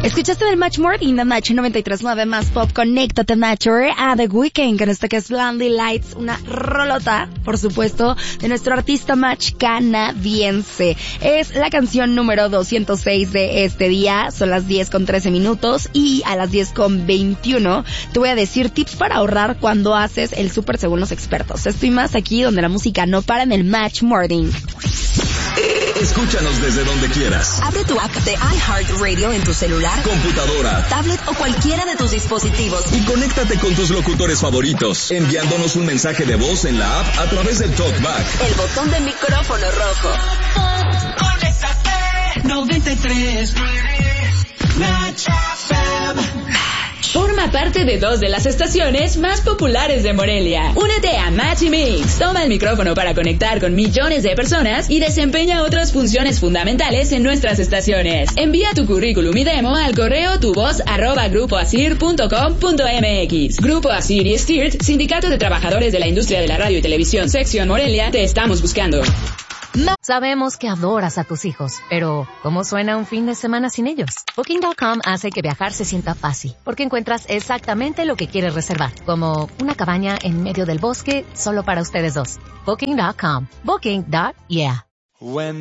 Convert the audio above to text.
Escuchaste del Match Morning de Match 93.9 más pop. Conéctate, Matcher, a The Weeknd, con esto que es Blinding Lights, una rolota, por supuesto, de nuestro artista Match canadiense. Es la canción número 206 de este día. Son las 10:13 y a las 10:21 te voy a decir tips para ahorrar cuando haces el súper según los expertos. Estoy más aquí donde la música no para en el Match Morning. Escúchanos desde donde quieras. Abre tu app de iHeartRadio en tu celular, computadora, tablet o cualquiera de tus dispositivos. Y conéctate con tus locutores favoritos, enviándonos un mensaje de voz en la app a través del TalkBack. El botón de micrófono rojo. Conéctate 93 Match FM. Forma parte de 2 de las estaciones más populares de Morelia. Únete a Match y Mix. Toma el micrófono para conectar con millones de personas y desempeña otras funciones fundamentales en nuestras estaciones. Envía tu currículum y demo al correo tuvoz@grupoasir.com.mx. Grupo Asir y STIRT, Sindicato de Trabajadores de la Industria de la Radio y Televisión, Sección Morelia, te estamos buscando. Sabemos que adoras a tus hijos, pero ¿cómo suena un fin de semana sin ellos? Booking.com hace que viajar se sienta fácil, porque encuentras exactamente lo que quieres reservar, como una cabaña en medio del bosque solo para ustedes dos. Booking.com. Booking.yeah.